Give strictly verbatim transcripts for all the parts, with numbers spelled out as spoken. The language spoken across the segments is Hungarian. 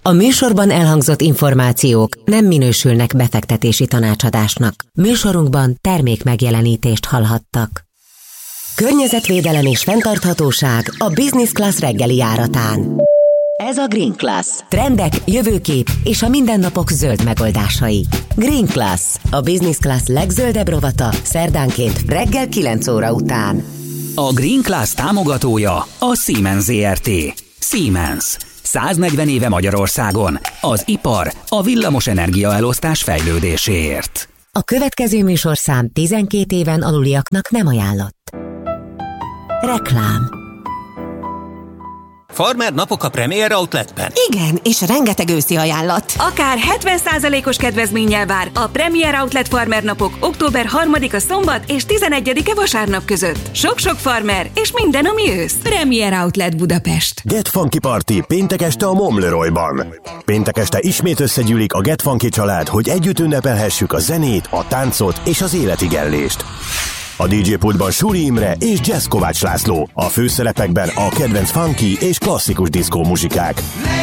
A műsorban elhangzott információk nem minősülnek befektetési tanácsadásnak. Műsorunkban termék megjelenítést hallhattak. Környezetvédelem és fenntarthatóság a Business Class reggeli járatán. Ez a Green Class. Trendek, jövőkép és a mindennapok zöld megoldásai. Green Class, a Business Class legzöldebb rovata, szerdánként reggel kilenc óra után. A Green Class támogatója a Siemens zé er té. Siemens. száznegyven éve Magyarországon. Az ipar, a villamos energiaelosztás fejlődéséért. A következő műsorszám tizenkét éven aluliaknak nem ajánlott. Reklám. Farmer napok a Premier Outletben. Igen, és rengeteg őszi ajánlat. Akár hetven százalékos kedvezménnyel vár a Premier Outlet Farmer napok október harmadika szombat és tizenegyedike vasárnap között. Sok-sok farmer és minden, ami ősz. Premier Outlet Budapest. Get Funky Party péntek este a Momleroyban. Péntek este ismét összegyűlik a Get Funky család, hogy együtt ünnepelhessük a zenét, a táncot és az életigellést. A dé dzsé pultban Suri Imre és Jazz Kovács László, a főszerepekben a kedvenc funky és klasszikus diszkó muzsikák.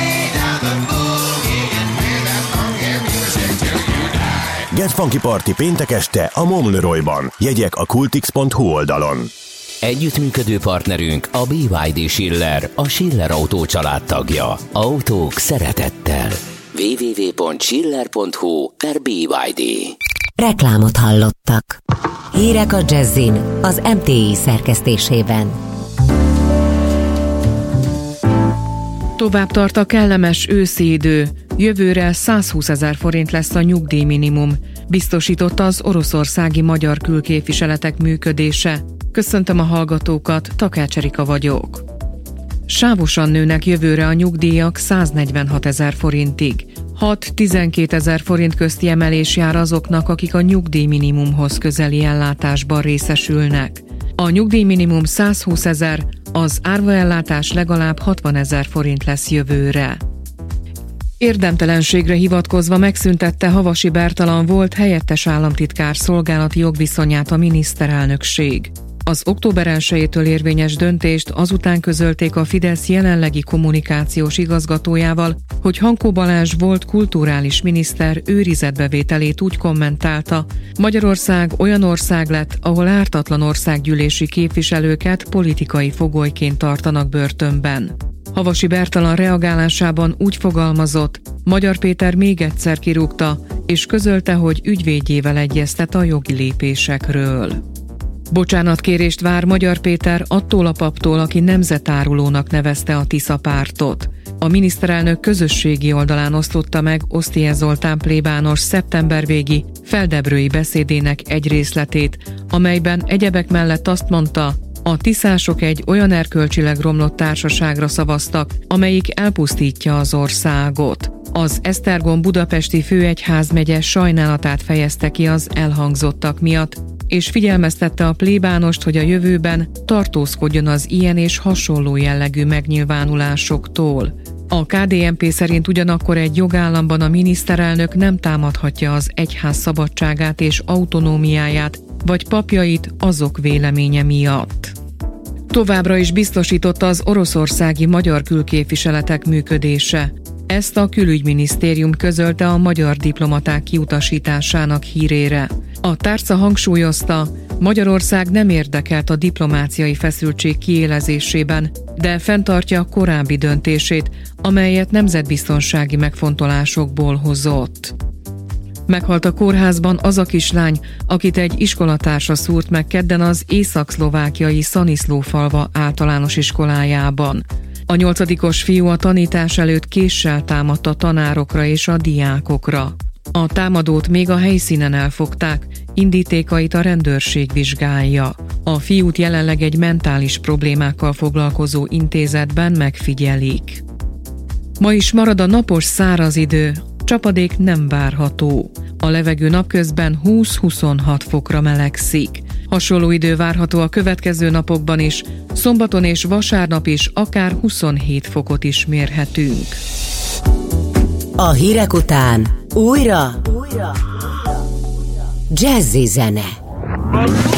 Get Funky Party péntek este a Momleroyban. Jegyek a kultix pont hu oldalon. Együttműködő partnerünk a bé ipszilon dé Schiller, a Schiller Autó családtagja. Autók szeretettel. double-u double-u double-u pont schiller pont hu per bé ipszilon dé. Reklámot hallottak. Hírek a Jazzin az em té i szerkesztésében. Tovább tart a kellemes őszi idő. Jövőre százhúszezer forint lesz a nyugdíjminimum, biztosította az oroszországi magyar külképviseletek működése. Köszöntöm a hallgatókat, Takács Erika vagyok. Sávosan nőnek jövőre a nyugdíjak száznegyvenhatezer forintig. hat-tizenkétezer forint közti emelés jár azoknak, akik a nyugdíjminimumhoz közeli ellátásban részesülnek. A nyugdíjminimum százhúszezer, az árvaellátás legalább hatvanezer forint lesz jövőre. Érdemtelenségre hivatkozva megszüntette Havasi Bertalan volt helyettes államtitkár szolgálati jogviszonyát a miniszterelnökség. Az október elsejétől érvényes döntést azután közölték a Fidesz jelenlegi kommunikációs igazgatójával, hogy Hankó Balázs volt kulturális miniszter őrizetbevételét úgy kommentálta: Magyarország olyan ország lett, ahol ártatlan országgyűlési képviselőket politikai fogolyként tartanak börtönben. Havasi Bertalan reagálásában úgy fogalmazott: Magyar Péter még egyszer kirúgta, és közölte, hogy ügyvédjével egyeztet a jogi lépésekről. Bocsánatkérést vár Magyar Péter attól a paptól, aki nemzetárulónak nevezte a Tisza pártot. A miniszterelnök közösségi oldalán osztotta meg Oszthy Zoltán plébános szeptember végi feldebrői beszédének egy részletét, amelyben egyebek mellett azt mondta, a tiszások egy olyan erkölcsileg romlott társaságra szavaztak, amelyik elpusztítja az országot. Az Esztergom budapesti főegyházmegye sajnálatát fejezte ki az elhangzottak miatt, és figyelmeztette a plébánost, hogy a jövőben tartózkodjon az ilyen és hasonló jellegű megnyilvánulásoktól. A ká dé en pé szerint ugyanakkor egy jogállamban a miniszterelnök nem támadhatja az egyház szabadságát és autonómiáját, vagy papjait azok véleménye miatt. Továbbra is biztosította az oroszországi magyar külképviseletek működése. Ezt a külügyminisztérium közölte a magyar diplomaták kiutasításának hírére. A tárca hangsúlyozta, Magyarország nem érdekelt a diplomáciai feszültség kiélezésében, de fenntartja a korábbi döntését, amelyet nemzetbiztonsági megfontolásokból hozott. Meghalt a kórházban az a kislány, akit egy iskolatársa szúrt meg kedden az észak-szlovákiai Szaniszlófalva általános iskolájában. A nyolcadikos fiú a tanítás előtt késsel támadt a tanárokra és a diákokra. A támadót még a helyszínen elfogták, indítékait a rendőrség vizsgálja. A fiút jelenleg egy mentális problémákkal foglalkozó intézetben megfigyelik. Ma is marad a napos száraz idő, csapadék nem várható. A levegő napközben húsz-huszonhat fokra melegszik. Hasonló idő várható a következő napokban is, szombaton és vasárnap is akár huszonhét fokot is mérhetünk. A hírek után újra, újra. Jazzy zene.